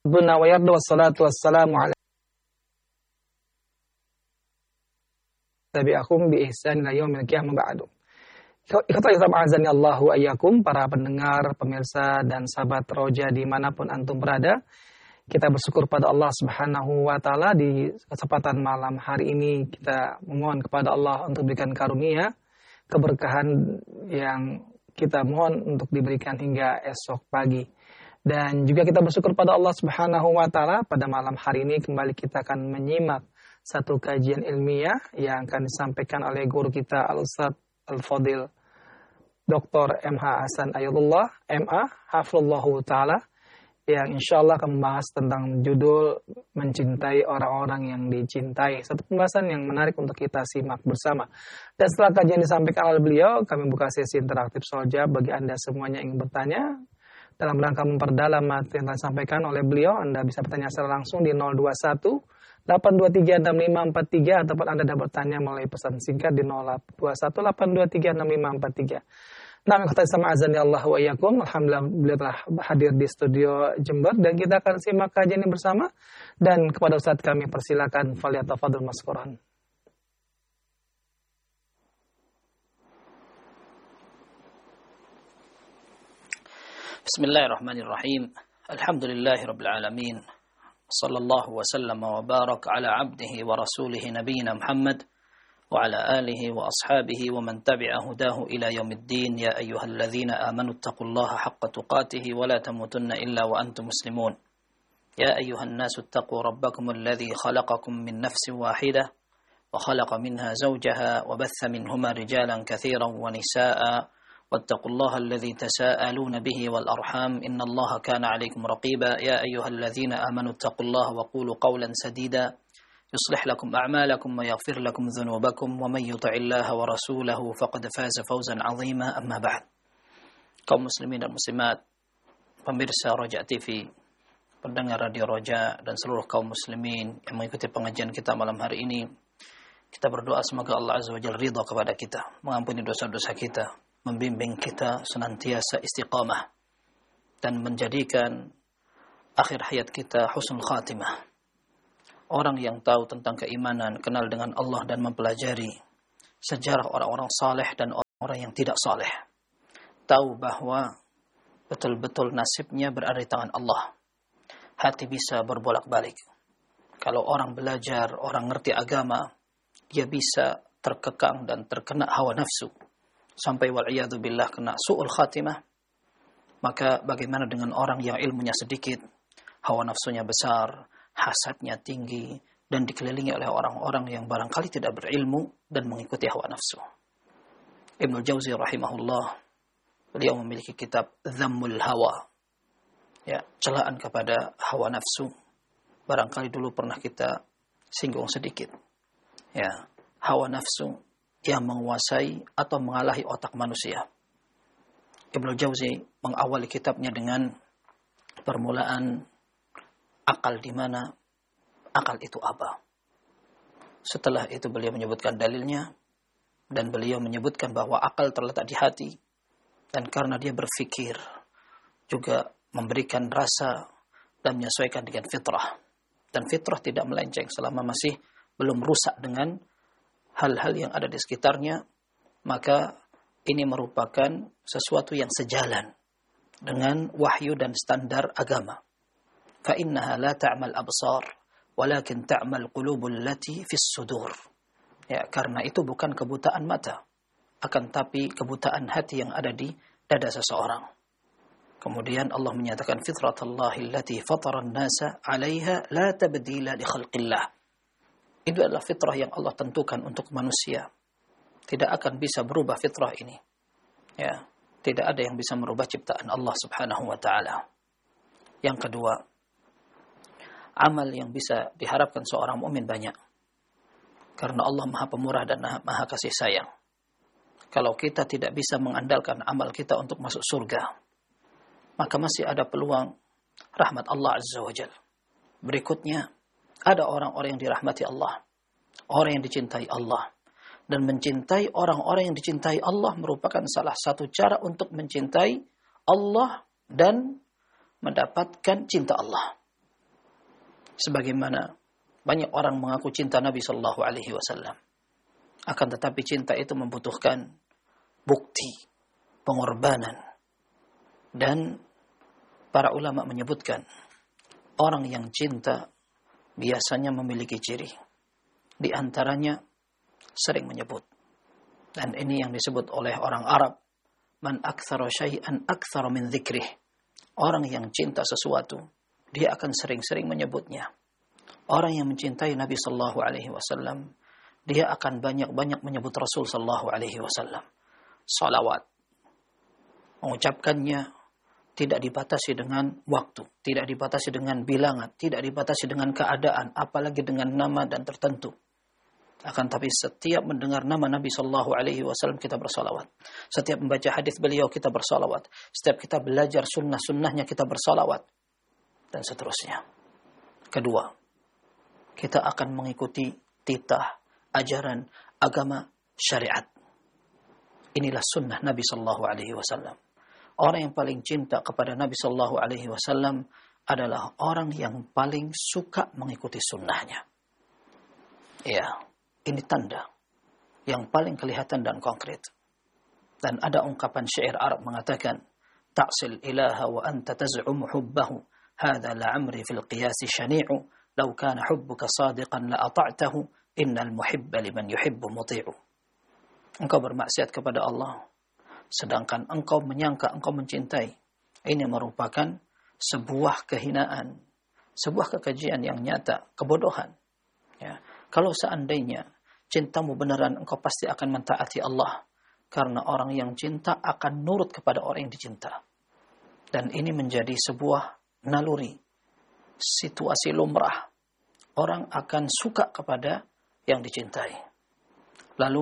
Buna wa yarda wassalatu wassalamu ala tabi'akum bi ihsan ila yaumil qiyamah ba'du. Ikhwata Islam azani Allahu ayyakum, para pendengar, pemirsa dan sahabat Roja dimanapun antum berada. Kita bersyukur pada Allah Subhanahu wa taala di kesempatan malam hari ini kita memohon kepada Allah untuk berikan karunia, keberkahan yang kita mohon untuk diberikan hingga esok pagi. Dan juga kita bersyukur pada Allah Subhanahu wa taala pada malam hari ini kembali kita akan menyimak satu kajian ilmiah yang akan disampaikan oleh guru kita Al-Ustaz Al-Fadil Dr. MH Hasan Ayatullah MA Hafizallahu taala, yang insya Allah akan membahas tentang judul mencintai orang-orang yang dicintai. Satu pembahasan yang menarik untuk kita simak bersama. Dan setelah kajian disampaikan oleh beliau, kami buka sesi interaktif soal jawab bagi Anda semuanya yang ingin bertanya. Dalam rangka memperdalam materi yang disampaikan oleh beliau, Anda bisa bertanya secara langsung di 021 823 6543 ataupun Anda dapat bertanya melalui pesan singkat di 021 823 6543. Nah, kata sama azan ya Allah wa iyyakum. Alhamdulillah beliau telah hadir di studio Jember dan kita akan simak kajian ini bersama. Dan kepada Ustaz kami persilakan falyatafadhal maskuran. Bismillahirrahmanirrahim. Alhamdulillahirabbil alamin. Sallallahu wa sallama wa baraka ala abdihi wa rasulihi nabiyina Muhammad وعلى آله وأصحابه ومن تبع هداه إلى يوم الدين يا أيها الذين آمنوا اتقوا الله حق تقاته ولا تموتن إلا وأنتم مسلمون يا أيها الناس اتقوا ربكم الذي خلقكم من نفس واحدة وخلق منها زوجها وبث منهما رجالا كثيرا ونساء واتقوا الله الذي تساءلون به والأرحام إن الله كان عليكم رقيبا يا أيها الذين آمنوا اتقوا الله وقولوا قولا سديدا يصلح لكم أعمالكم ويغفر لكم ذنوبكم ومن يطع الله ورسوله فقد فاز فوزا عظيما أما بعد. Kaum muslimin dan muslimat, pemirsa Roja TV, pendengar Radio Roja dan seluruh kaum muslimin yang mengikuti pengajian kita malam hari ini, kita berdoa semoga Allah Azza wa Jalla ridha kepada kita, mengampuni dosa-dosa kita, membimbing kita senantiasa istiqamah dan menjadikan akhir hayat kita husnul khatimah. Orang yang tahu tentang keimanan, kenal dengan Allah dan mempelajari sejarah orang-orang saleh dan orang-orang yang tidak saleh, tahu bahwa betul-betul nasibnya berada di tangan Allah. Hati bisa berbolak-balik. Kalau orang belajar, orang ngerti agama, dia bisa terkekang dan terkena hawa nafsu sampai wal'iyadu billah kena su'ul khatimah. Maka bagaimana dengan orang yang ilmunya sedikit, hawa nafsunya besar, hasadnya tinggi, dan dikelilingi oleh orang-orang yang barangkali tidak berilmu dan mengikuti hawa nafsu. Ibnu Jauzi rahimahullah, beliau memiliki kitab Dhammul Hawa, ya, celaan kepada hawa nafsu. Barangkali dulu pernah kita singgung sedikit, ya, hawa nafsu yang menguasai atau mengalahi otak manusia. Ibnu Jauzi mengawali kitabnya dengan permulaan akal di mana, akal itu apa. Setelah itu beliau menyebutkan dalilnya, dan beliau menyebutkan bahwa akal terletak di hati, dan karena dia berfikir, juga memberikan rasa dan menyesuaikan dengan fitrah. Dan fitrah tidak melenceng selama masih belum rusak dengan hal-hal yang ada di sekitarnya, maka ini merupakan sesuatu yang sejalan dengan wahyu dan standar agama. فإنها لا تعمى الأبصار ولكن تعمى القلوب التي في الصدور. Ya, karena itu bukan kebutaan mata, akan tapi kebutaan hati yang ada di dada seseorang. Kemudian Allah menyatakan fitratallahi allati fatara an-nasa 'alaiha la tabdila li khalqillah. Itu adalah fitrah yang Allah tentukan untuk manusia. Tidak akan bisa berubah fitrah ini. Ya, tidak ada yang bisa merubah ciptaan Allah Subhanahu wa taala. Yang kedua, amal yang bisa diharapkan seorang mukmin banyak. Karena Allah Maha Pemurah dan Maha Kasih Sayang. Kalau kita tidak bisa mengandalkan amal kita untuk masuk surga, maka masih ada peluang rahmat Allah Azza wa Jalla. Berikutnya, ada orang-orang yang dirahmati Allah, orang yang dicintai Allah. Dan mencintai orang-orang yang dicintai Allah merupakan salah satu cara untuk mencintai Allah dan mendapatkan cinta Allah. Sebagaimana banyak orang mengaku cinta Nabi Shallallahu Alaihi Wasallam, akan tetapi cinta itu membutuhkan bukti, pengorbanan, dan para ulama menyebutkan orang yang cinta biasanya memiliki ciri. Di antaranya sering menyebut, dan ini yang disebut oleh orang Arab, man aktsara syai'an aktsara min dzikrih. Orang yang cinta sesuatu, dia akan sering-sering menyebutnya. Orang yang mencintai Nabi sallallahu alaihi wasallam, dia akan banyak-banyak menyebut Rasul sallallahu alaihi wasallam. Salawat. Mengucapkannya tidak dibatasi dengan waktu, tidak dibatasi dengan bilangan, tidak dibatasi dengan keadaan, apalagi dengan nama dan tertentu. Akan tapi setiap mendengar nama Nabi Sallallahu Alaihi Wasallam kita bersalawat. Setiap membaca hadis beliau kita bersalawat. Setiap kita belajar sunnah-sunnahnya kita bersalawat. Dan seterusnya. Kedua, kita akan mengikuti titah, ajaran, agama, syariat. Inilah sunnah Nabi Sallallahu Alaihi Wasallam. Orang yang paling cinta kepada Nabi Sallallahu Alaihi Wasallam adalah orang yang paling suka mengikuti sunnahnya. Ya. Ini tanda yang paling kelihatan dan konkret. Dan ada ungkapan syair Arab mengatakan, ta'sil ilaha wa anta taz'um hubbahu, hadha la'amri fil qiyasi syani'u, law kana hubbuka sadiqan la ata'tahu, innal muhibba liman yuhibbu muti'u. Engkau bermaksiat kepada Allah, sedangkan engkau menyangka engkau mencintai. Ini merupakan sebuah kehinaan, sebuah kekejian yang nyata, kebodohan. Ya. Kalau seandainya cintamu beneran, engkau pasti akan mentaati Allah. Karena orang yang cinta akan nurut kepada orang yang dicinta. Dan ini menjadi sebuah naluri, situasi lumrah. Orang akan suka kepada yang dicintai. Lalu,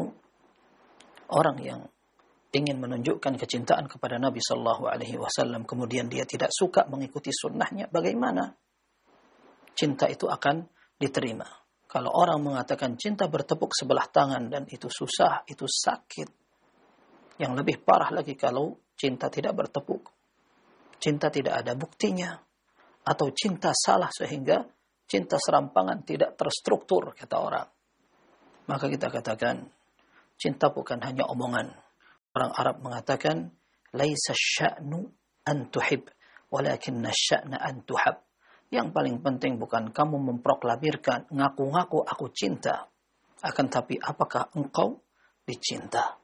orang yang ingin menunjukkan kecintaan kepada Nabi Sallallahu Alaihi Wasallam, kemudian dia tidak suka mengikuti sunnahnya, bagaimana? Cinta itu akan diterima. Kalau orang mengatakan cinta bertepuk sebelah tangan dan itu susah, itu sakit. Yang lebih parah lagi kalau cinta tidak bertepuk. Cinta tidak ada buktinya. Atau cinta salah sehingga cinta serampangan tidak terstruktur, kata orang. Maka kita katakan, cinta bukan hanya omongan. Orang Arab mengatakan, laisa sya'nu an tuhib, walakinna sya'na an tuhab. Yang paling penting bukan kamu memproklamirkan, ngaku-ngaku aku cinta. Akan tapi apakah engkau dicinta?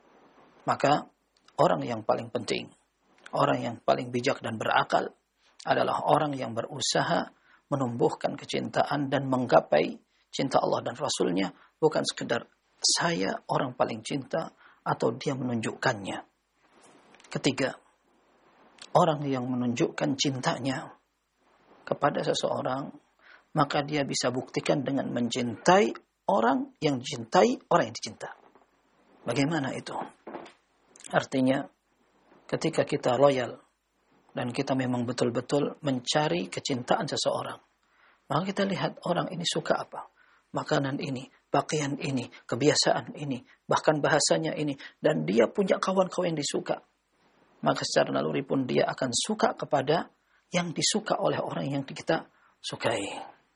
Maka orang yang paling penting, orang yang paling bijak dan berakal adalah orang yang berusaha menumbuhkan kecintaan dan menggapai cinta Allah dan Rasulnya. Bukan sekedar saya orang paling cinta atau dia menunjukkannya. Ketiga, orang yang menunjukkan cintanya kepada seseorang, maka dia bisa buktikan dengan mencintai orang yang dicintai orang yang dicinta. Bagaimana itu? Artinya, ketika kita loyal dan kita memang betul-betul mencari kecintaan seseorang, maka kita lihat orang ini suka apa? Makanan ini, pakaian ini, kebiasaan ini, bahkan bahasanya ini, dan dia punya kawan-kawan yang disuka. Maka secara naluri pun dia akan suka kepada yang disuka oleh orang yang kita sukai.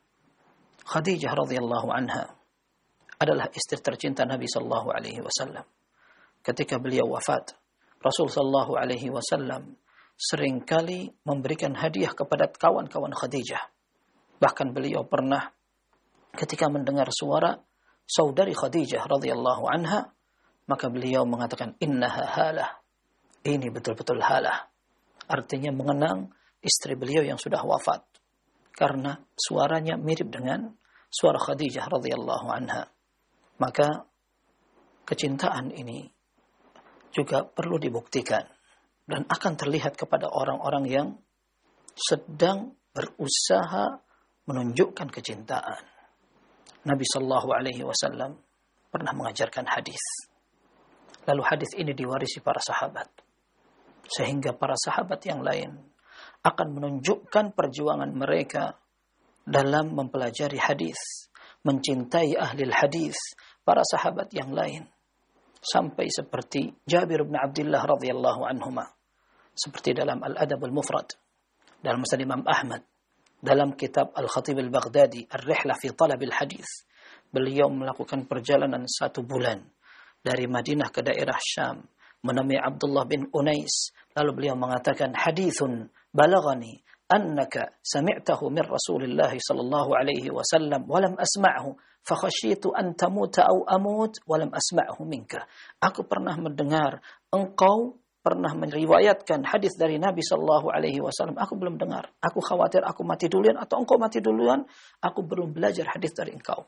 Khadijah radhiyallahu anha adalah istri tercinta Nabi sallallahu alaihi wasallam. Ketika beliau wafat, Rasul sallallahu alaihi wasallam seringkali memberikan hadiah kepada kawan-kawan Khadijah. Bahkan beliau pernah ketika mendengar suara saudari Khadijah radhiyallahu anha, maka beliau mengatakan innaha halah. Ini betul-betul halah. Artinya mengenang istri beliau yang sudah wafat. Karena suaranya mirip dengan suara Khadijah radhiyallahu anha. Maka kecintaan ini juga perlu dibuktikan. Dan akan terlihat kepada orang-orang yang sedang berusaha menunjukkan kecintaan. Nabi sallallahu alaihi wasallam pernah mengajarkan hadis. Lalu hadis ini diwarisi para sahabat. Sehingga para sahabat yang lain akan menunjukkan perjuangan mereka dalam mempelajari hadis, mencintai ahli hadis, para sahabat yang lain. Sampai seperti Jabir bin Abdullah radhiyallahu anhuma. Seperti dalam Al-Adab Al-Mufrad, dalam Musnad Imam Ahmad, dalam kitab Al-Khatib Al-Baghdadi, Ar-Rihlah fi Talabil Hadis. Beliau melakukan perjalanan 1 bulan dari Madinah ke daerah Syam, menemui Abdullah bin Unais. Lalu beliau mengatakan, hadithun balagani annaka sami'tahu min Rasulillah sallallahu alaihi wasallam walam asma'hu fakhasyitu an tamuta aw amut walam asma'hu minka. Aku pernah mendengar engkau pernah meriwayatkan hadis dari Nabi sallallahu alaihi wasallam, aku belum dengar. Aku khawatir aku mati duluan atau engkau mati duluan, aku belum belajar hadis dari engkau.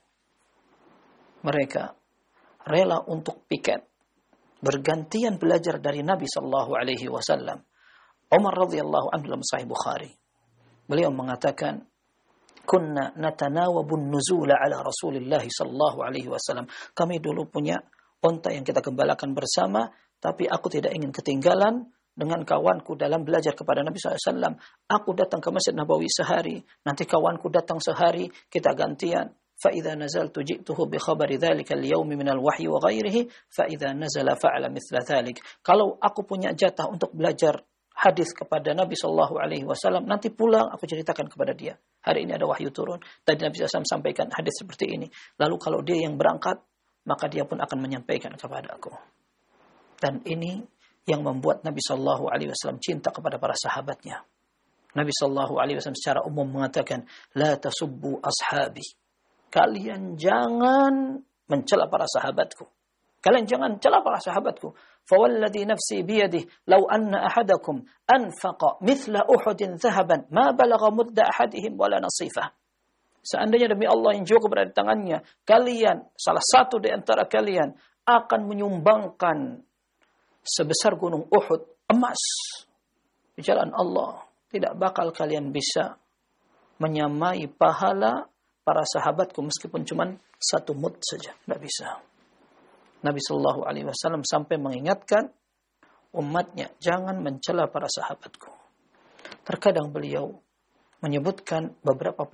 Mereka rela untuk piket, bergantian belajar dari Nabi sallallahu alaihi wasallam. Umar radhiyallahu anhu dalam Sahih Bukhari, beliau mengatakan, kunna natanawabun nuzula ala Rasulillah sallallahu alaihi wasallam. Kami dulu punya unta yang kita gembalakan bersama, tapi aku tidak ingin ketinggalan dengan kawanku dalam belajar kepada Nabi SAW. Aku datang ke Masjid Nabawi sehari, nanti kawanku datang sehari, kita gantian. فَإِذَا نَزَلْتُ جِئْتُهُ بِخَبَرِ ذَلِكَ الْيَوْمِ مِنَ الْوَحْيِ وَغَيْرِهِ فَإِذَا نَزَلَ فَعَلَ مِثْلَ ذَلِكَ. Kalau aku punya jatah untuk belajar hadis kepada Nabi SAW, nanti pulang aku ceritakan kepada dia. Hari ini ada wahyu turun. Tadi Nabi SAW sampaikan hadis seperti ini. Lalu kalau dia yang berangkat, maka dia pun akan menyampaikan kepada aku. Dan ini yang membuat Nabi SAW cinta kepada para sahabatnya. Nabi SAW secara umum mengatakan, la tasubbu ashabi. Kalian jangan mencela para sahabatku. Kalian jangan cela para sahabatku. Fawalladhi nafsi biyadihi law anna ahadakum anfaqa mithla Uhudin dhahaban ma balagha mudda ahadihim wala nasifah. Seandainya demi Allah yang jiwaku berada di tangannya, kalian, salah satu di antara kalian akan menyumbangkan sebesar gunung Uhud emas di jalan Allah, tidak bakal kalian bisa menyamai pahala para sahabatku meskipun cuma 1 mud saja, tidak bisa. Nabi Shallallahu Alaihi Wasallam sampai mengingatkan umatnya, jangan mencela para sahabatku. Terkadang beliau menyebutkan beberapa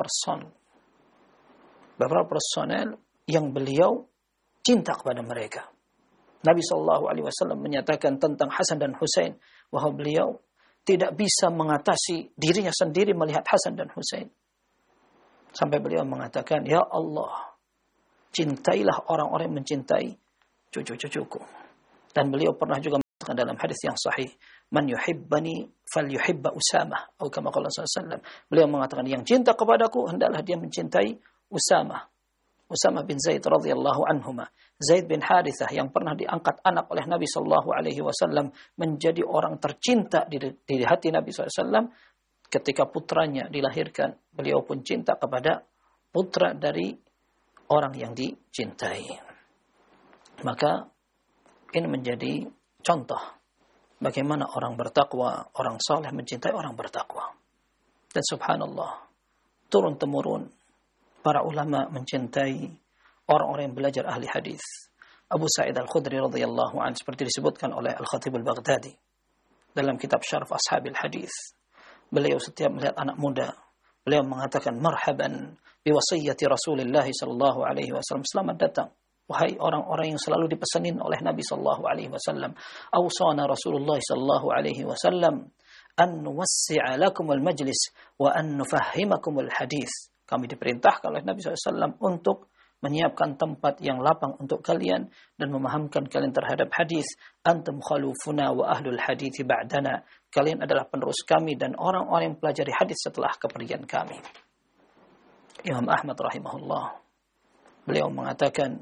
personel yang beliau cinta kepada mereka. Nabi Shallallahu Alaihi Wasallam menyatakan tentang Hasan dan Husain bahwa beliau tidak bisa mengatasi dirinya sendiri melihat Hasan dan Husain. Sampai beliau mengatakan, ya Allah, cintailah orang-orang yang mencintai cucu-cucuku. Dan beliau pernah juga mengatakan dalam hadis yang sahih, man yuhibbani falyuhibba Usamah, atau kama qala sallallahu alaihi wasallam. Beliau mengatakan, yang cinta kepadaku hendaklah dia mencintai Usamah bin Zaid radhiyallahu anhuma. Zaid bin Harithah yang pernah diangkat anak oleh Nabi sallallahu alaihi wasallam menjadi orang tercinta di hati Nabi sallallahu alaihi wasallam. Ketika putranya dilahirkan, beliau pun cinta kepada putra dari orang yang dicintai. Maka ini menjadi contoh bagaimana orang bertakwa, orang saleh mencintai orang bertakwa. Dan subhanallah, turun-temurun para ulama mencintai orang-orang yang belajar ahli hadis. Abu Sa'id Al-Khudri radhiyallahu anhu seperti disebutkan oleh Al-Khatib Al-Baghdadi dalam kitab Syaraf Ashabil Hadis. Beliau setiap melihat anak muda, beliau mengatakan marhaban biwasiyyati Rasulullah sallallahu alaihi wasallam. Selamat datang wahai orang-orang yang selalu dipesanin oleh Nabi sallallahu alaihi wasallam. Awsana Rasulullah sallallahu alaihi wasallam an nuwassi'a lakumul majlis wa an nufahhimakumul hadis. Kami diperintahkan oleh Nabi sallallahu alaihi wasallam untuk menyiapkan tempat yang lapang untuk kalian dan memahamkan kalian terhadap hadis. Antum khalufuna wa ahlul hadithi ba'dana. Kalian adalah penerus kami dan orang-orang yang pelajari hadis setelah kepergian kami. Imam Ahmad rahimahullah, beliau mengatakan,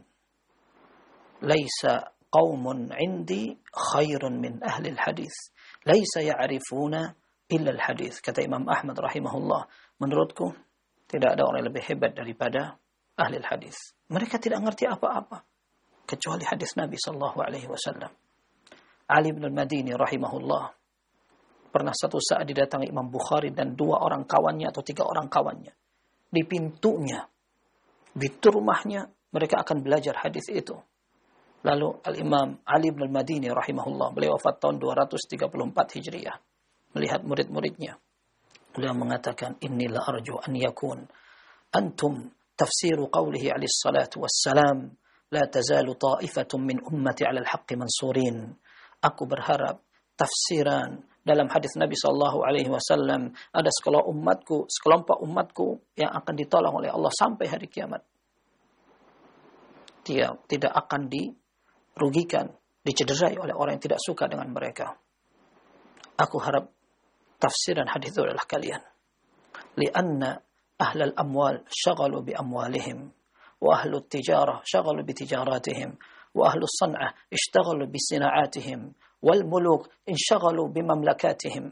laisa qaumun indi khairun min ahli hadis. Laisa ya'rifuna illa al-hadis. Kata Imam Ahmad rahimahullah, menurutku tidak ada orang yang lebih hebat daripada ahli hadis. Mereka tidak mengerti apa-apa kecuali hadis Nabi sallallahu alaihi wasallam. Ali bin al-Madini rahimahullah pernah satu saat didatangi Imam Bukhari dan 2 orang kawannya atau 3 orang kawannya. Di pintunya, di rumahnya, mereka akan belajar hadis itu. Lalu Al-Imam Ali bin al-Madini rahimahullah, beliau wafat tahun 234 Hijriah, melihat murid-muridnya. Beliau mengatakan, inni la arju an yakun antum tafsiru qawlihi alaihi salatu wassalam, la tazalu ta'ifatun min ummati ala al-haqqi mansurin. Aku berharap tafsiran dalam hadis Nabi sallallahu alaihi wasallam, ada sekelompok umatku yang akan ditolong oleh Allah sampai hari kiamat. Dia tidak akan dirugikan, dicederai oleh orang yang tidak suka dengan mereka. Aku harap tafsiran hadis itu adalah kalian. Lianna ahlal amwal syaghalu bi amwalihim, wa ahlut tijarah syaghalu bi tijaratihim, wa ahlus san'ah ishtaghalu bi sina'atihim, wal muluk insyaghalu bi mamlakatihim.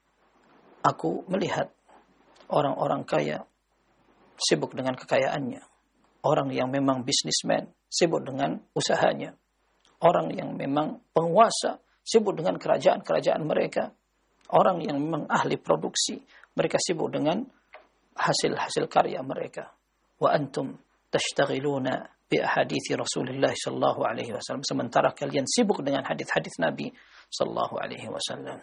Aku melihat orang-orang kaya sibuk dengan kekayaannya. Orang yang memang bisnismen sibuk dengan usahanya. Orang yang memang penguasa sibuk dengan kerajaan-kerajaan mereka. Orang yang memang ahli produksi, mereka sibuk dengan hasil-hasil karya mereka. Wa antum tashtaghiluna bi ahadithi Rasulullah sallallahu alaihi wasallam. Sementara kalian sibuk dengan hadis-hadis Nabi sallallahu alaihi wasallam.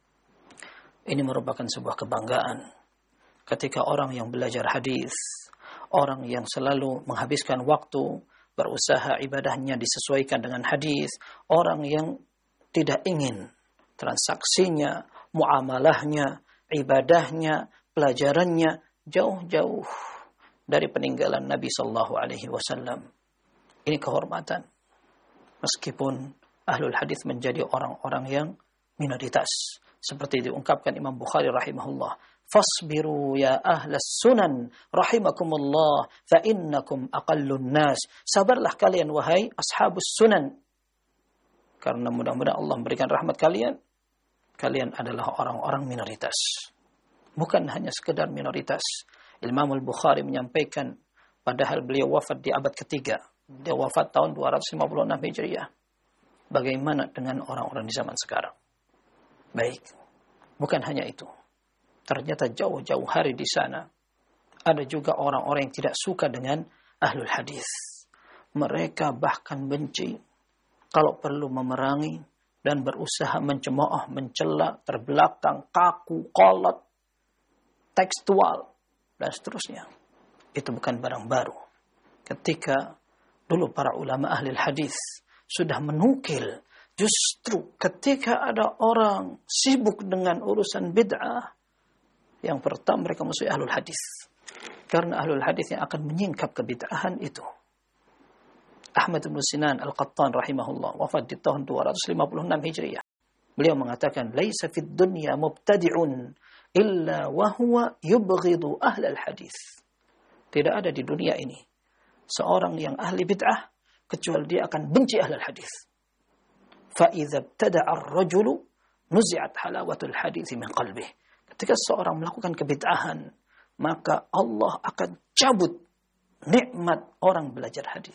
Ini merupakan sebuah kebanggaan ketika orang yang belajar hadis, orang yang selalu menghabiskan waktu berusaha ibadahnya disesuaikan dengan hadis, orang yang tidak ingin transaksinya, muamalahnya, ibadahnya, pelajarannya jauh-jauh dari peninggalan Nabi sallallahu alaihi wasallam. Ini kehormatan. Meskipun ahlul hadis menjadi orang-orang yang minoritas, seperti diungkapkan Imam Bukhari rahimahullah, fasbiru ya ahlas sunan rahimakumullah fa innakum aqallun nas. Sabarlah kalian wahai ashabus sunan, karena mudah-mudahan Allah memberikan rahmat kalian. Kalian adalah orang-orang minoritas. Bukan hanya sekedar minoritas. Imam Al-Bukhari menyampaikan, padahal beliau wafat di abad ketiga. Dia wafat tahun 256 Hijriah. Bagaimana dengan orang-orang di zaman sekarang? Baik. Bukan hanya itu. Ternyata jauh-jauh hari di sana ada juga orang-orang yang tidak suka dengan ahlul hadis. Mereka bahkan benci, kalau perlu memerangi dan berusaha mencemooh, mencela, terbelakang, kaku, kolot, tekstual, dan seterusnya. Itu bukan barang baru. Ketika dulu para ulama ahli hadis sudah menukil, justru ketika ada orang sibuk dengan urusan bid'ah, yang pertama mereka musuh ahlul hadis. Karena ahlul hadis yang akan menyingkap kebid'ahan itu. Ahmad bin Sinan Al-Qattan rahimahullah wafat di tahun 256 Hijriah. Beliau mengatakan, "Laisa fid dunya mubtadi'un illa wa huwa yubghidu ahlal hadis." Tidak ada di dunia ini seorang yang ahli bid'ah kecuali dia akan benci ahlul hadis. Fa idza ibtada'a ar-rajulu nuzi'at halawatul hadis min qalbihi. Ketika seorang melakukan kebid'ahan, maka Allah akan cabut nikmat orang belajar hadis.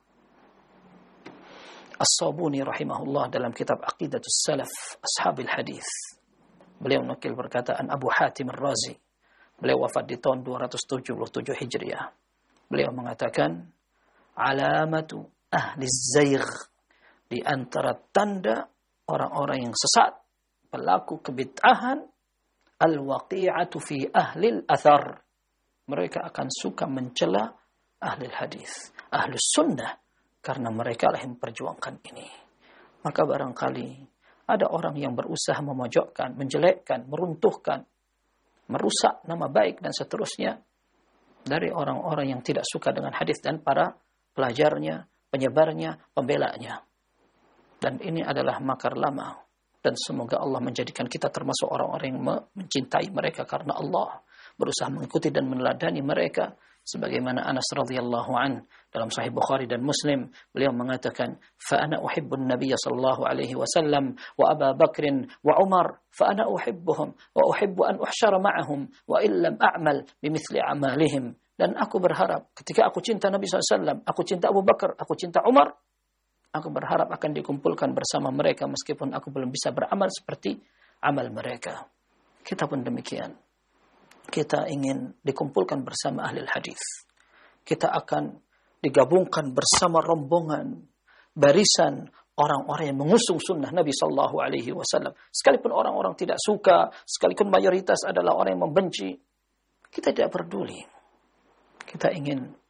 As-Sabuni rahimahullah dalam kitab Aqidatus Salaf Ashabil Hadis, beliau menukil perkataan Abu Hatim Ar-Razi. Beliau wafat di tahun 277 Hijriah. Beliau mengatakan, alamatu ahli zaygh, di antara tanda orang-orang yang sesat, pelaku kebid'ahan, al-waqi'atu fi ahli al-athar. Mereka akan suka mencela ahli hadis, ahli sunnah, karena mereka lah yang memperjuangkan ini. Maka barangkali ada orang yang berusaha memojokkan, menjelekkan, meruntuhkan, merusak nama baik dan seterusnya dari orang-orang yang tidak suka dengan hadis dan para pelajarnya, penyebarnya, pembelanya. Dan ini adalah makar lama. Dan semoga Allah menjadikan kita termasuk orang-orang yang mencintai mereka karena Allah, berusaha mengikuti dan meneladani mereka. Sebagaimana Anas radhiyallahu an dalam Sahih Bukhari dan Muslim, beliau mengatakan, fa ana uhibbun nabiyya sallallahu alaihi wasallam wa Abu Bakr wa Umar fa ana uhibbuhum wa uhibbu an uhsyara ma'ahum wa illam a'mal bimithli amalihim. Dan aku berharap ketika aku cinta Nabi SAW, aku cinta Abu Bakar, aku cinta Umar, aku berharap akan dikumpulkan bersama mereka meskipun aku belum bisa beramal seperti amal mereka. Kita pun demikian. Kita ingin dikumpulkan bersama ahli hadis. Kita akan digabungkan bersama rombongan, barisan orang-orang yang mengusung sunnah Nabi sallallahu alaihi wasallam. Sekalipun orang-orang tidak suka, sekalipun mayoritas adalah orang yang membenci, kita tidak peduli. Kita ingin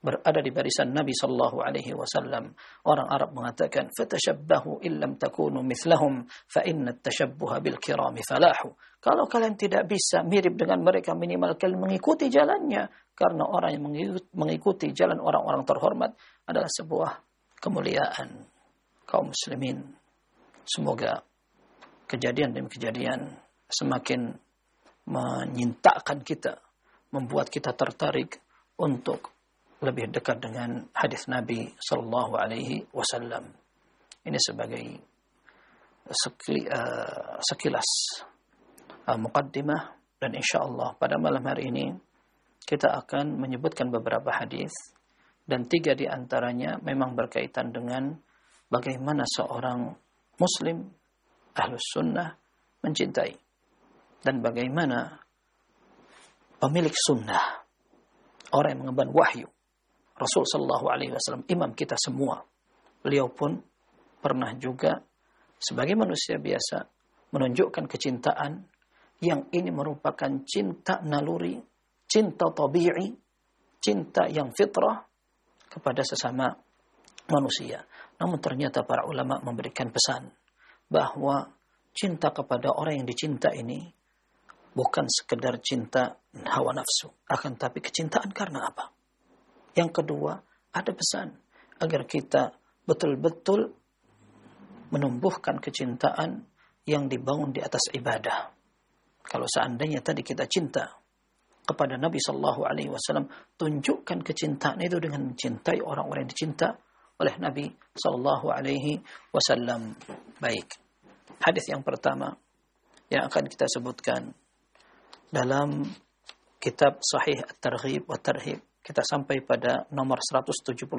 berada di barisan Nabi sallallahu alaihi wasallam. Orang Arab mengatakan, "Fatashabbahu illam takunu mithlahum, fa inna at-tashabbuha bil kirami falahu." Kalau kalian tidak bisa mirip dengan mereka, minimal kalian mengikuti jalannya, karena orang yang mengikuti jalan orang-orang terhormat adalah sebuah kemuliaan. Kaum muslimin, semoga kejadian demi kejadian semakin menyintakan kita, membuat kita tertarik untuk lebih dekat dengan hadis Nabi sallallahu alaihi wasallam. Ini sebagai sekilas muqaddimah, dan insyaallah pada malam hari ini kita akan menyebutkan beberapa hadis, dan 3 di antaranya memang berkaitan dengan bagaimana seorang muslim ahlus sunnah mencintai, dan bagaimana pemilik sunnah, orang yang mengemban wahyu, Rasul sallallahu alaihi wasallam, imam kita semua, beliau pun pernah juga sebagai manusia biasa menunjukkan kecintaan yang ini merupakan cinta naluri, cinta tabi'i, cinta yang fitrah kepada sesama manusia. Namun ternyata para ulama memberikan pesan bahwa cinta kepada orang yang dicinta ini bukan sekedar cinta hawa nafsu, akan tapi kecintaan karena apa? Yang kedua, ada pesan agar kita betul-betul menumbuhkan kecintaan yang dibangun di atas ibadah. Kalau seandainya tadi kita cinta kepada Nabi sallallahu alaihi wasallam, tunjukkan kecintaan itu dengan mencintai orang-orang yang dicinta oleh Nabi sallallahu alaihi wasallam. Baik. Hadis yang pertama yang akan kita sebutkan dalam kitab Sahih At-Targhib wa Tarhib, kita sampai pada nomor 177.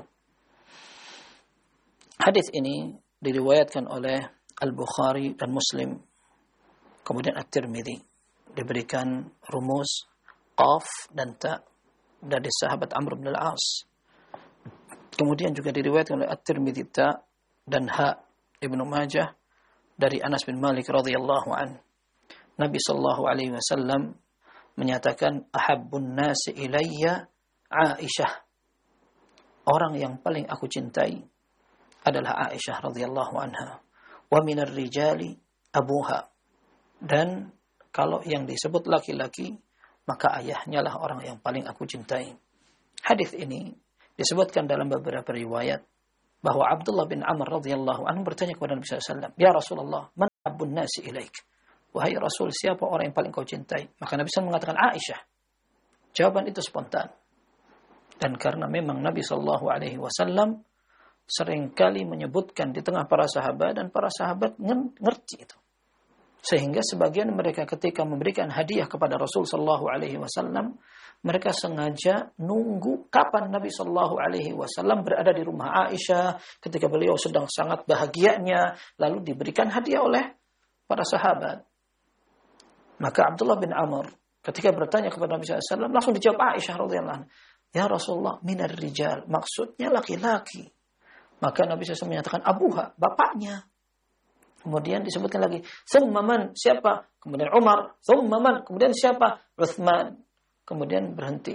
Hadis ini diriwayatkan oleh Al-Bukhari dan Muslim, kemudian At-Tirmidzi, diberikan rumus qaf dan ta dari sahabat Amr bin Al-As. Kemudian juga diriwayatkan oleh At-Tirmidzi ta dan ha Ibnu Majah dari Anas bin Malik radhiyallahu an. Nabi sallallahu alaihi wasallam menyatakan, ahabbun nasi ilayya Aisyah. Orang yang paling aku cintai adalah Aisyah radhiyallahu anha. Wa minar rijali abuha. Dan kalau yang disebut laki-laki, maka ayahnya lah orang yang paling aku cintai. Hadis ini disebutkan dalam beberapa riwayat bahwa Abdullah bin Amr radhiyallahu anhu bertanya kepada Nabi sallallahu alaihi wasallam, "Ya Rasulullah, man ahabbun nasi ilaik?" Wahai Rasul, siapa orang yang paling kau cintai? Maka Nabi SAW mengatakan Aisyah. Jawaban itu spontan. Dan karena memang Nabi SAW seringkali menyebutkan di tengah para sahabat, dan para sahabat ngerti itu. Sehingga sebagian mereka ketika memberikan hadiah kepada Rasul SAW, mereka sengaja nunggu kapan Nabi SAW berada di rumah Aisyah ketika beliau sedang sangat bahagianya, lalu diberikan hadiah oleh para sahabat. Maka Abdullah bin Amr ketika bertanya kepada Nabi SAW, langsung dijawab Aisyah radhiyallahu anha, "Ya Rasulullah, minar rijal." Maksudnya laki-laki. Maka Nabi SAW menyatakan abuha, bapaknya. Kemudian disebutkan lagi, "Tsumma man?" Siapa? Kemudian Umar. "Tsumma man?" Kemudian siapa? Utsman. Kemudian berhenti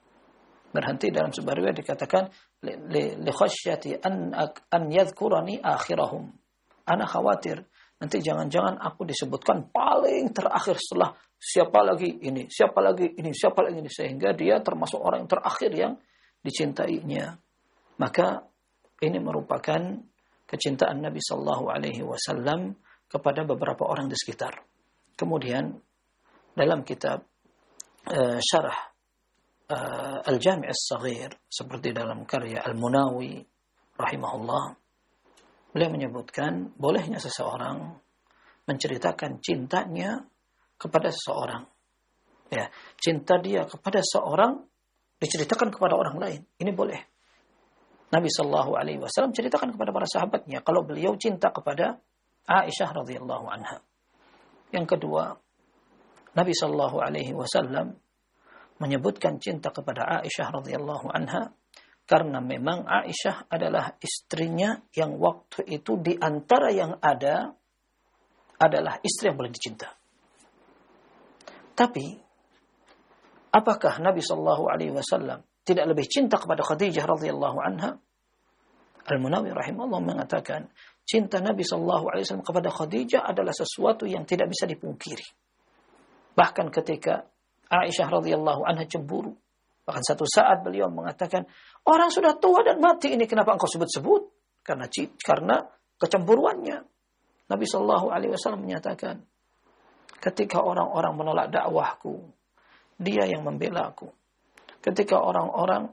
dalam sebuah riwayat dikatakan, "Li khasyati an yadhkurani akhirahum." Ana khawatir nanti jangan-jangan aku disebutkan paling terakhir setelah siapa lagi ini, siapa lagi ini, siapa lagi ini, sehingga dia termasuk orang yang terakhir yang dicintainya. Maka ini merupakan kecintaan Nabi sallallahu alaihi wasallam kepada beberapa orang di sekitar. Kemudian dalam kitab syarah Al-Jami' As-Saghir, seperti dalam karya Al-Munawi rahimahullah, beliau menyebutkan bolehnya seseorang menceritakan cintanya kepada seseorang. Ya, cinta dia kepada seorang diceritakan kepada orang lain. Ini boleh. Nabi sallallahu alaihi wasallam ceritakan kepada para sahabatnya kalau beliau cinta kepada Aisyah radhiyallahu anha. Yang kedua, Nabi sallallahu alaihi wasallam menyebutkan cinta kepada Aisyah radhiyallahu anha karena memang Aisyah adalah istrinya yang waktu itu di antara yang ada adalah istri yang boleh dicinta. Tapi apakah Nabi sallallahu alaihi wasallam tidak lebih cinta kepada Khadijah radhiyallahu anha? Al-Munawi rahimahullah mengatakan, cinta Nabi SAW kepada Khadijah adalah sesuatu yang tidak bisa dipungkiri. Bahkan ketika Aisyah radhiyallahu anha cemburu, bahkan satu saat beliau mengatakan, orang sudah tua dan mati ini kenapa engkau sebut-sebut? Karena kecemburuannya. Nabi SAW menyatakan, ketika orang-orang menolak dakwahku, dia yang membela aku. Ketika orang-orang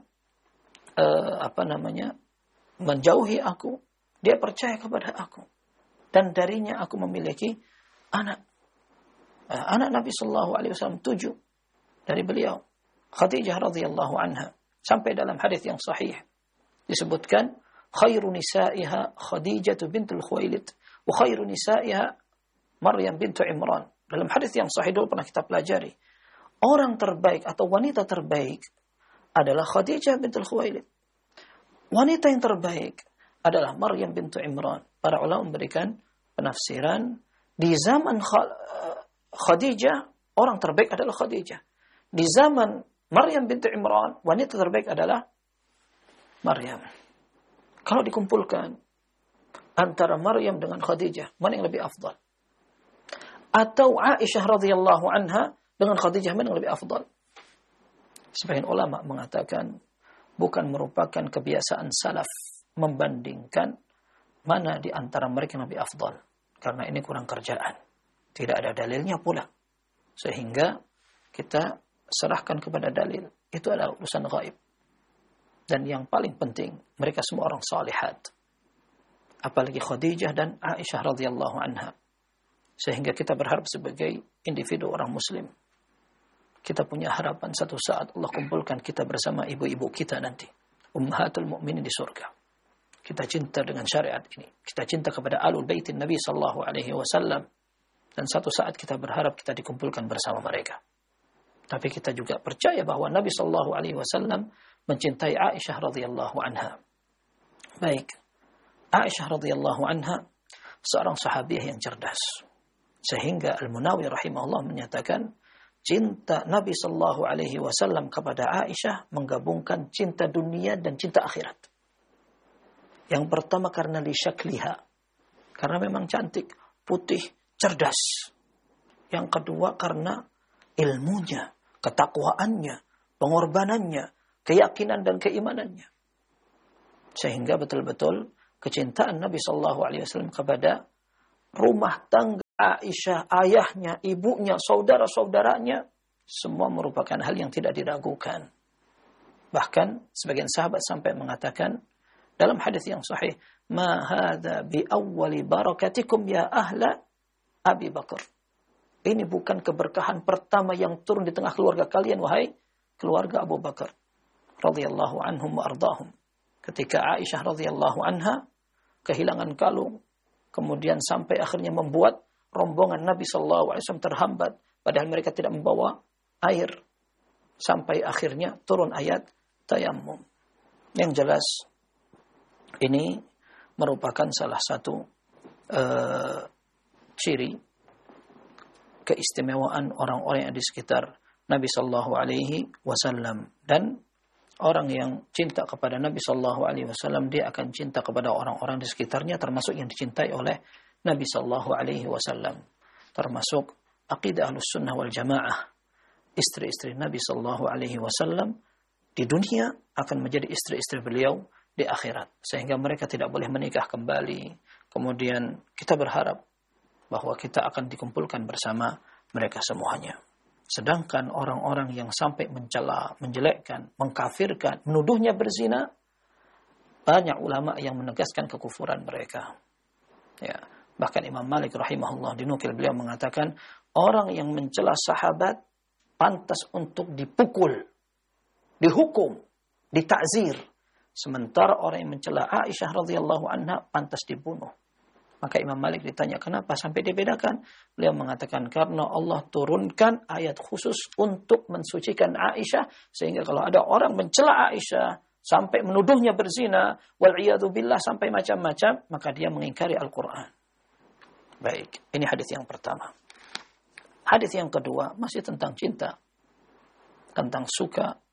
menjauhi aku, dia percaya kepada aku. Dan darinya aku memiliki anak. Anak Nabi SAW 7 dari beliau. Khadijah radhiyallahu anha. Sampai dalam hadis yang sahih disebutkan, khairu nisaiha Khadijah bintul Khuwailid wa khairu nisaiha Maryam bintu Imran. Dalam hadis yang sahih dulu pernah kita pelajari. Orang terbaik atau wanita terbaik adalah Khadijah bintul Khuwailid. Wanita yang terbaik adalah Maryam bintu Imran. Para ulama memberikan penafsiran, di zaman Khadijah, orang terbaik adalah Khadijah. Di zaman Maryam bintu Imran, wanita terbaik adalah Maryam. Kalau dikumpulkan antara Maryam dengan Khadijah, mana yang lebih afdal? Atau Aisyah radhiyallahu anha dengan Khadijah, mana yang lebih afdal? Sebagian ulama mengatakan bukan merupakan kebiasaan salaf membandingkan mana di antara mereka yang lebih afdal. Karena ini kurang kerjaan. Tidak ada dalilnya pula. Sehingga kita serahkan kepada dalil. Itu adalah urusan gaib. Dan yang paling penting, mereka semua orang salihat. Apalagi Khadijah dan Aisyah radhiyallahu anha. Sehingga kita berharap sebagai individu orang muslim, kita punya harapan satu saat Allah kumpulkan kita bersama ibu-ibu kita nanti. Ummahatul mu'minin di surga. Kita cinta dengan syariat ini. Kita cinta kepada alul baitin Nabi sallallahu alaihi wasallam. Dan satu saat kita berharap kita dikumpulkan bersama mereka. Tapi kita juga percaya bahwa Nabi sallallahu alaihi wasallam mencintai Aisyah radhiyallahu anha. Baik. Aisyah radhiyallahu anha seorang sahabiah yang cerdas. Sehingga Al-Munawi rahimahullah menyatakan, cinta Nabi sallallahu alaihi wasallam kepada Aisyah menggabungkan cinta dunia dan cinta akhirat. Yang pertama karena li syakliha, karena memang cantik, putih, cerdas. Yang kedua karena ilmunya, ketakwaannya, pengorbanannya, keyakinan dan keimanannya. Sehingga betul-betul kecintaan Nabi sallallahu alaihi wasallam kepada rumah tangga Aisyah, ayahnya, ibunya, saudara-saudaranya, semua merupakan hal yang tidak diragukan. Bahkan sebagian sahabat sampai mengatakan dalam hadis yang sahih, "Ma hadza bi awwali barakatikum ya ahla Abi Bakar." Ini bukan keberkahan pertama yang turun di tengah keluarga kalian, wahai keluarga Abu Bakar radhiyallahu anhum wa ardahum. Ketika Aisyah radhiyallahu anha kehilangan kalung, kemudian sampai akhirnya membuat rombongan Nabi sallallahu alaihi wasallam terhambat, padahal mereka tidak membawa air. Sampai akhirnya turun ayat tayammum. Yang jelas ini merupakan salah satu ciri keistimewaan orang-orang yang di sekitar Nabi sallallahu alaihi wasallam. Dan orang yang cinta kepada Nabi sallallahu alaihi wasallam, dia akan cinta kepada orang-orang di sekitarnya, termasuk yang dicintai oleh Nabi sallallahu alaihi wasallam, termasuk akidah Ahlussunnah wal Jamaah. Istri-istri Nabi sallallahu alaihi wasallam di dunia akan menjadi istri-istri beliau di akhirat, sehingga mereka tidak boleh menikah kembali. Kemudian kita berharap bahwa kita akan dikumpulkan bersama mereka semuanya. Sedangkan orang-orang yang sampai mencela, menjelekkan, mengkafirkan, menuduhnya berzina, banyak ulama yang menegaskan kekufuran mereka. Ya. Bahkan Imam Malik rahimahullah dinukil beliau mengatakan, orang yang mencela sahabat pantas untuk dipukul, dihukum, ditakzir. Sementara orang yang mencela Aisyah radhiyallahu anha pantas dibunuh. Maka Imam Malik ditanya, kenapa sampai dibedakan? Beliau mengatakan, karena Allah turunkan ayat khusus untuk mensucikan Aisyah, sehingga kalau ada orang mencela Aisyah sampai menuduhnya berzina, wal'iyadu billah, sampai macam-macam, maka dia mengingkari Al-Quran. Baik, ini hadis yang pertama. Hadis yang kedua masih tentang cinta, tentang suka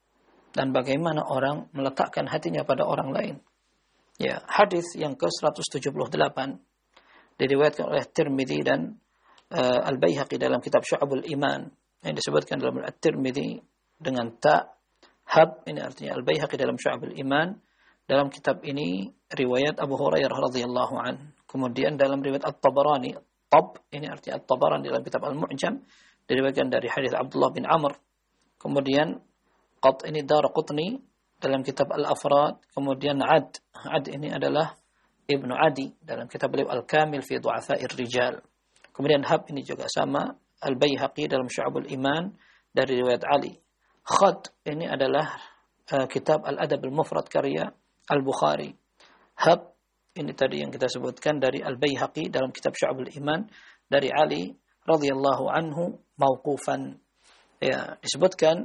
dan bagaimana orang meletakkan hatinya pada orang lain. Ya, hadis yang ke-178 diriwayatkan oleh Tirmidzi dan Al-Baihaqi dalam kitab Syu'abul Iman, yang disebutkan dalam At-Tirmidzi dengan ta hab, ini artinya Al-Baihaqi dalam Syu'abul Iman. Dalam kitab ini riwayat Abu Hurairah radhiyallahu an. Kemudian dalam riwayat At-Tabarani, tab ini artinya At-Tabarani dalam kitab Al-Mu'jam, diriwayatkan dari hadis Abdullah bin Amr. Kemudian qat ini Daraqutni dalam kitab Al-Afrad. Kemudian ad ini adalah Ibnu Adi dalam kitab beliau Al-Kamil fi Du'afa'ir Rijal. Kemudian hab ini juga sama Al-Baihaqi dalam Syu'abul Iman dari riwayat Ali. Khad ini adalah kitab Al-Adab Al-Mufrad karya Al-Bukhari. Hab ini tadi yang kita sebutkan dari Al-Baihaqi dalam kitab Syu'abul Iman dari Ali radhiyallahu anhu mauqufan. Ya, disebutkan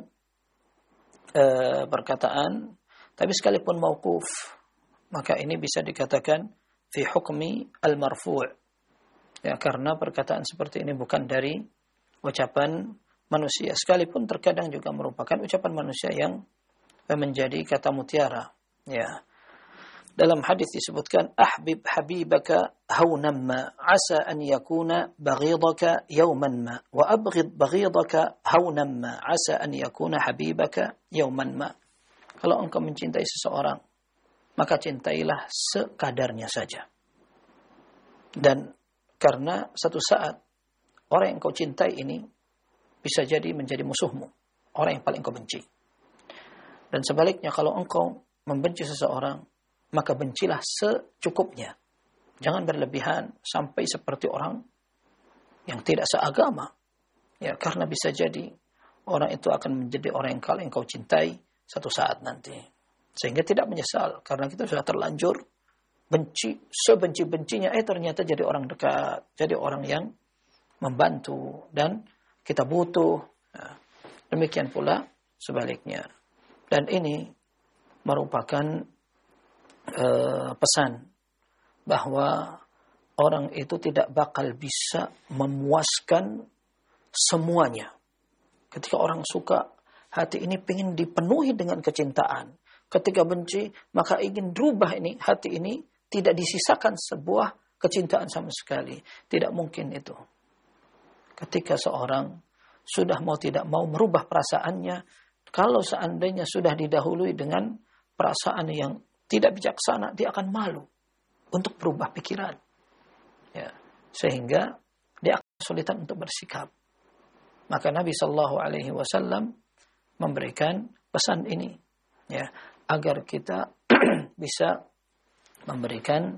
perkataan, tapi sekalipun mauquf, maka ini bisa dikatakan fi hukmi al-marfu'. Ya, karena perkataan seperti ini bukan dari ucapan manusia, sekalipun terkadang juga merupakan ucapan manusia yang menjadi kata mutiara. Ya. Dalam hadis disebutkan ahbib habibaka hawnan ma asa an yakuna baghidaka yawman ma wa abghid baghidaka hawnan ma asa an yakuna habibaka yawman ma. Kalau engkau mencintai seseorang, maka cintailah sekadarnya saja. Dan karena satu saat orang yang kau cintai ini bisa jadi menjadi musuhmu, orang yang paling kau benci. Dan sebaliknya, kalau engkau membenci seseorang, maka bencilah secukupnya. Jangan berlebihan sampai seperti orang yang tidak seagama. Ya, karena bisa jadi orang itu akan menjadi orang yang paling kau cintai satu saat nanti. Sehingga tidak menyesal karena kita sudah terlanjur benci, sebenci-bencinya, ternyata jadi orang dekat, jadi orang yang membantu dan kita butuh. Nah, demikian pula sebaliknya. Dan ini merupakan pesan bahwa orang itu tidak bakal bisa memuaskan semuanya. Ketika orang suka, hati ini ingin dipenuhi dengan kecintaan. Ketika benci, maka ingin berubah ini, hati ini tidak disisakan sebuah kecintaan sama sekali. Tidak mungkin itu. Ketika seorang sudah mau tidak mau merubah perasaannya, kalau seandainya sudah didahului dengan perasaan yang tidak bijaksana, dia akan malu untuk berubah pikiran. Ya, sehingga dia akan kesulitan untuk bersikap. Maka Nabi Shallallahu Alaihi Wasallam memberikan pesan ini, ya, agar kita bisa memberikan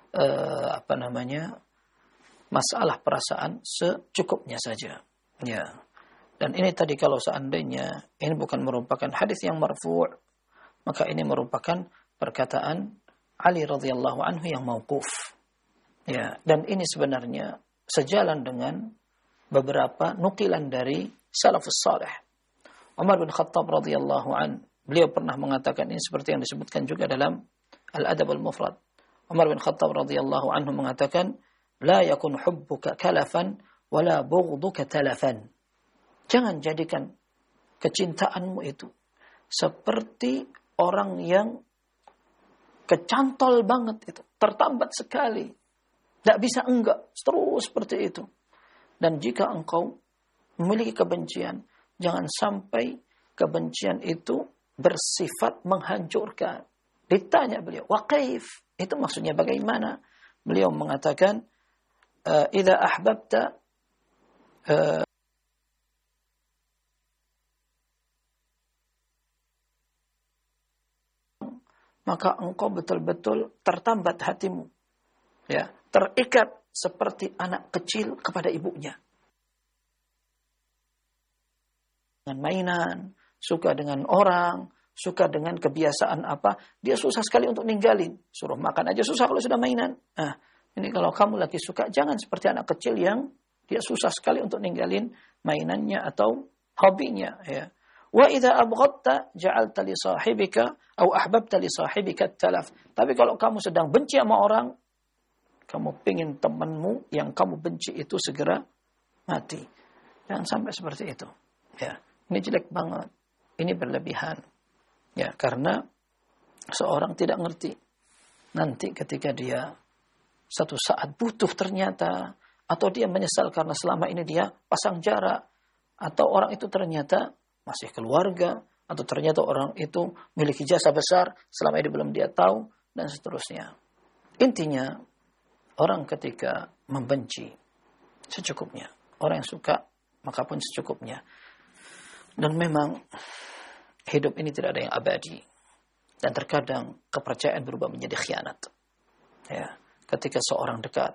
masalah perasaan secukupnya saja. Ya. Dan ini tadi kalau seandainya ini bukan merupakan hadis yang marfu', maka ini merupakan perkataan Ali radhiyallahu anhu yang mauquf. Ya, dan ini sebenarnya sejalan dengan beberapa nukilan dari salafus salih. Umar bin Khattab radhiyallahu an, beliau pernah mengatakan ini seperti yang disebutkan juga dalam Al-Adab Al-Mufrad. Umar bin Khattab radhiyallahu anhu mengatakan, la yakun hubbuka kalafan wala bughduka talafan. Jangan jadikan kecintaanmu itu seperti orang yang kecantol banget itu, tertambat sekali. Tidak bisa enggak, terus seperti itu. Dan jika engkau memiliki kebencian, jangan sampai kebencian itu bersifat menghancurkan. Ditanya beliau, wa kaif? Itu maksudnya bagaimana? Beliau mengatakan, idza ahbabta maka engkau betul-betul tertambat hatimu. Ya, terikat seperti anak kecil kepada ibunya. Dengan mainan, suka dengan orang, suka dengan kebiasaan apa, dia susah sekali untuk ninggalin. Suruh makan aja susah kalau sudah mainan. Nah, ini kalau kamu lagi suka, jangan seperti anak kecil yang dia susah sekali untuk ninggalin mainannya atau hobinya. Ya. Wa idza abghadta ja'alta li sahibika atau ahbabta li sahibika talaf. Tapi kalau kamu sedang benci sama orang, kamu pengin temanmu yang kamu benci itu segera mati. Jangan sampai seperti itu. Ya, ini jelek banget. Ini berlebihan. Ya, karena seorang tidak ngerti nanti ketika dia satu saat butuh ternyata, atau dia menyesal karena selama ini dia pasang jarak, atau orang itu ternyata masih keluarga, atau ternyata orang itu memiliki jasa besar selama ini belum dia tahu, dan seterusnya. Intinya, orang ketika membenci secukupnya, orang yang suka maka pun secukupnya. Dan memang hidup ini tidak ada yang abadi, dan terkadang kepercayaan berubah menjadi khianat. Ya, ketika seorang dekat,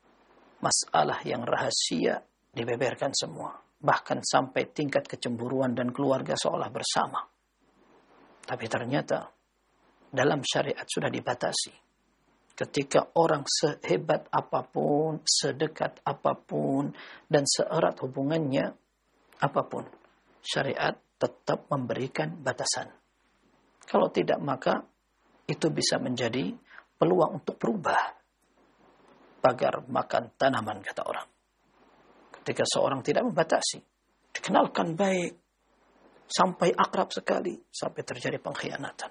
masalah yang rahasia dibeberkan semua, bahkan sampai tingkat kecemburuan dan keluarga seolah bersama. Tapi ternyata dalam syariat sudah dibatasi. Ketika orang sehebat apapun, sedekat apapun, dan seerat hubungannya apapun, syariat tetap memberikan batasan. Kalau tidak, maka itu bisa menjadi peluang untuk berubah. Pagar makan tanaman, kata orang. Ketika seorang tidak membatasi, dikenalkan baik, sampai akrab sekali, sampai terjadi pengkhianatan.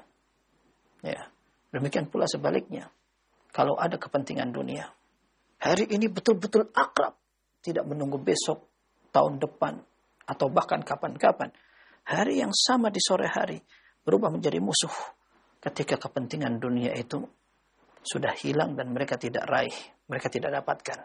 Ya, demikian pula sebaliknya. Kalau ada kepentingan dunia, hari ini betul-betul akrab, tidak menunggu besok, tahun depan, atau bahkan kapan-kapan. Hari yang sama di sore hari berubah menjadi musuh ketika kepentingan dunia itu sudah hilang dan mereka tidak raih, mereka tidak dapatkan.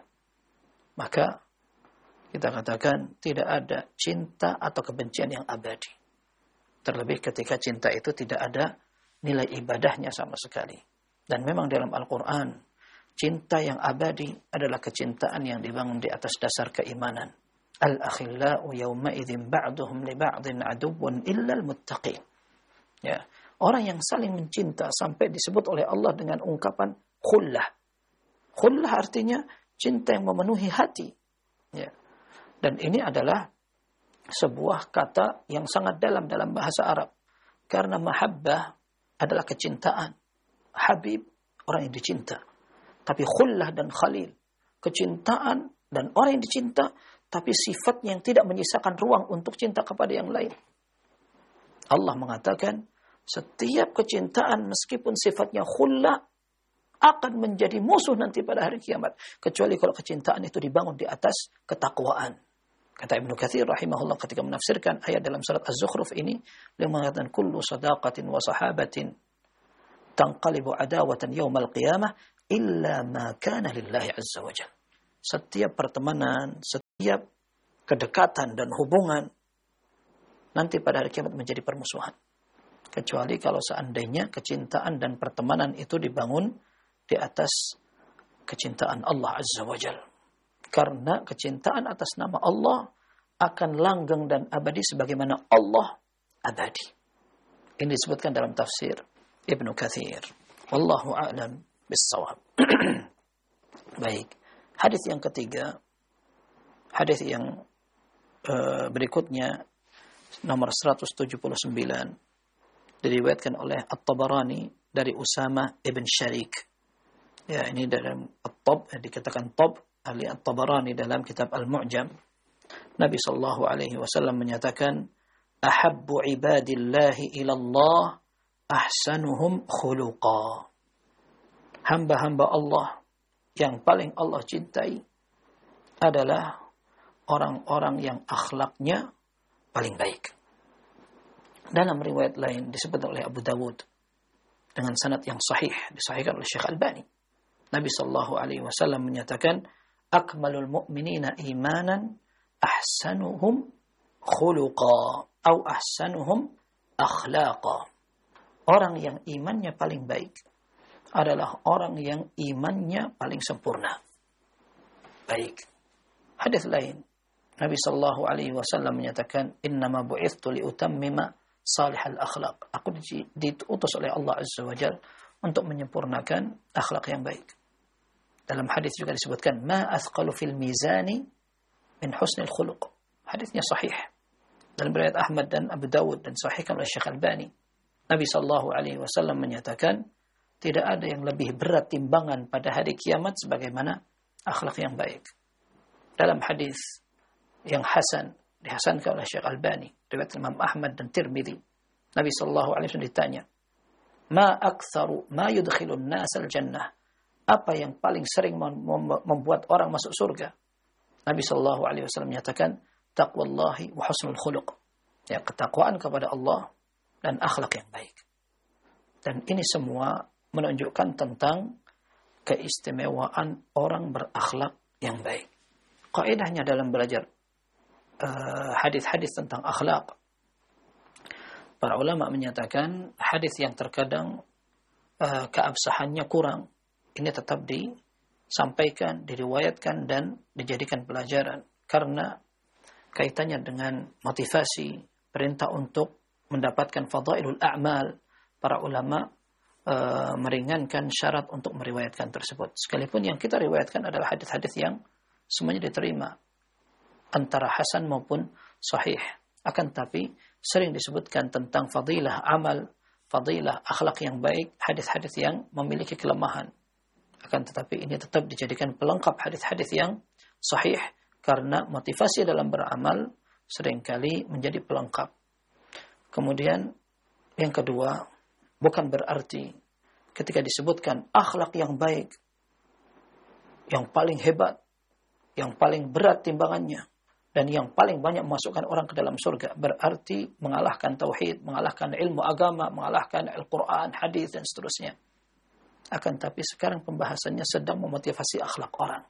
Maka kita katakan tidak ada cinta atau kebencian yang abadi. Terlebih ketika cinta itu tidak ada nilai ibadahnya sama sekali. Dan memang dalam Al-Quran, cinta yang abadi adalah kecintaan yang dibangun di atas dasar keimanan. Al-akhillau yawma idzin ba'duhum li ba'din aduwwun illal muttaqin. Ya, orang yang saling mencinta sampai disebut oleh Allah dengan ungkapan khullah. Khullah artinya cinta yang memenuhi hati. Ya. Dan ini adalah sebuah kata yang sangat dalam bahasa Arab. Karena mahabbah adalah kecintaan. Habib, orang yang dicinta. Tapi khullah dan khalil, kecintaan dan orang yang dicinta, tapi sifatnya yang tidak menyisakan ruang untuk cinta kepada yang lain. Allah mengatakan, setiap kecintaan meskipun sifatnya khullah akan menjadi musuh nanti pada hari kiamat. Kecuali kalau kecintaan itu dibangun di atas ketakwaan. Kata Ibnu Katsir rahimahullah ketika menafsirkan ayat dalam surat Az-Zukhruf ini, beliau mengatakan kullu sadaqatin wa sahabatin tanqalibu adawatan yaumal qiyamah illa ma kana lillahi azza wajalla. Setiap pertemanan, setiap kedekatan dan hubungan nanti pada hari kiamat menjadi permusuhan. Kecuali kalau seandainya kecintaan dan pertemanan itu dibangun di atas kecintaan Allah azza wajalla. Karena kecintaan atas nama Allah akan langgeng dan abadi sebagaimana Allah abadi. Ini disebutkan dalam tafsir Ibnu Katsir. Wallahu a'lam bis-shawab. Baik. Hadis yang ketiga, hadis yang berikutnya nomor 179 diriwayatkan oleh At-Tabarani dari Usama ibn Sharik. Ya, ini dalam At-Tab, dikatakan Tab ahli At-Tabarani dalam kitab Al-Mu'jam. Nabi sallallahu alaihi wasallam menyatakan, "Ahabbu ibadillahi ila Allah ahsanuhum khuluqa." Hamba-hamba Allah yang paling Allah cintai adalah orang-orang yang akhlaknya paling baik. Dalam riwayat lain disebut oleh Abu Dawud dengan sanad yang sahih, disahihkan oleh Syekh Albani. Nabi sallallahu alaihi wasallam menyatakan, akmalul mu'minina imanan ahsanuhum khuluqa atau ahsanuhum akhlaqa. Orang yang imannya paling baik adalah orang yang imannya paling sempurna. Baik. Hadis lain, Nabi sallallahu alaihi wasallam menyatakan, innama bu'ithtu liutammima salihal akhlaq. Aku diutus oleh Allah azza wajalla untuk menyempurnakan akhlak yang baik. Dalam hadis juga disebutkan, ma athqalu fil mizani min husnil khuluq. Hadisnya sahih. Dalam riwayat Ahmad dan Abu Dawud dan sahihkan oleh Syekh Albani. Nabi sallallahu alaihi wasallam menyatakan, tidak ada yang lebih berat timbangan pada hari kiamat sebagaimana akhlak yang baik. Dalam hadis yang hasan, dihasankan oleh Syekh Albani, riwayat Imam Ahmad dan Tirmidzi, Nabi sallallahu alaihi wasallam ditanya, "Ma aktsaru ma yudkhilun nas al-jannah?" Apa yang paling sering membuat orang masuk surga? Nabi sallallahu alaihi wasallam menyatakan, "Taqwallahi wa husnul khuluq." Ya, ketakwaan kepada Allah dan akhlak yang baik. Dan ini semua menunjukkan tentang keistimewaan orang berakhlak yang baik. Kaidahnya dalam belajar hadis-hadis tentang akhlak, para ulama menyatakan hadis yang terkadang keabsahannya kurang, ini tetap disampaikan, diriwayatkan dan dijadikan pelajaran karena kaitannya dengan motivasi, perintah untuk mendapatkan fadailul a'mal. Para ulama meringankan syarat untuk meriwayatkan tersebut. Sekalipun yang kita riwayatkan adalah hadis-hadis yang semuanya diterima, antara hasan maupun sahih. Akan tapi sering disebutkan tentang fadilah amal, fadilah akhlak yang baik, hadis-hadis yang memiliki kelemahan. Akan tetapi ini tetap dijadikan pelengkap hadis-hadis yang sahih karena motivasi dalam beramal seringkali menjadi pelengkap. Kemudian yang kedua, bukan berarti ketika disebutkan akhlak yang baik, yang paling hebat, yang paling berat timbangannya, dan yang paling banyak memasukkan orang ke dalam surga, berarti mengalahkan tauhid, mengalahkan ilmu agama, mengalahkan Al-Quran, hadis, dan seterusnya. Akan tapi sekarang pembahasannya sedang memotivasi akhlak orang.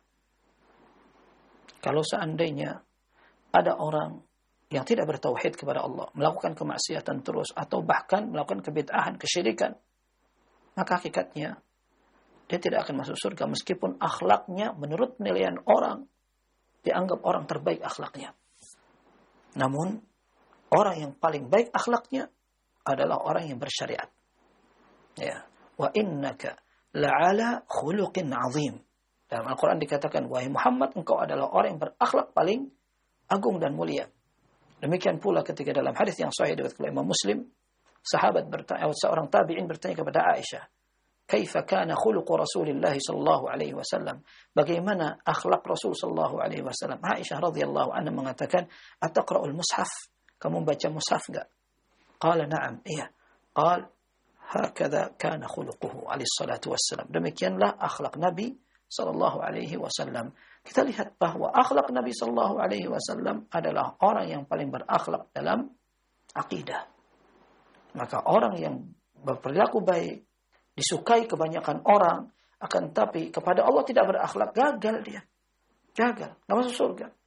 Kalau seandainya ada orang yang tidak bertauhid kepada Allah, melakukan kemaksiatan terus, atau bahkan melakukan kebid'ahan, kesyirikan, maka hakikatnya dia tidak akan masuk surga meskipun akhlaknya menurut penilaian orang dianggap orang terbaik akhlaknya. Namun orang yang paling baik akhlaknya adalah orang yang bersyariat. Ya, wa innaka la'ala khuluqin 'azim. Dalam Al-Qur'an dikatakan, wahai Muhammad, engkau adalah orang yang berakhlak paling agung dan mulia. Demikian pula ketika dalam hadis yang sahih diriwayatkan oleh Imam Muslim, sahabat bertanya, seorang tabi'in bertanya kepada Aisyah, "Kaifa kana khuluqu Rasulillah sallallahu alaihi wasallam?" Bagaimana akhlak Rasul sallallahu alaihi wasallam? Aisyah radhiyallahu anha mengatakan, "Ataqra'ul mushaf?" Kamu baca mushaf enggak? Qala na'am, iya. Qal hakadha kana khuluquhu alaihi salatu wassalam. Demikianlah akhlak Nabi sallallahu alaihi wasallam. Kita lihat bahwa akhlak Nabi sallallahu alaihi wasallam adalah orang yang paling berakhlak dalam akidah. Maka orang yang berperilaku baik, disukai kebanyakan orang, akan tapi kepada Allah tidak berakhlak, gagal dia. Gagal, nggak masuk surga.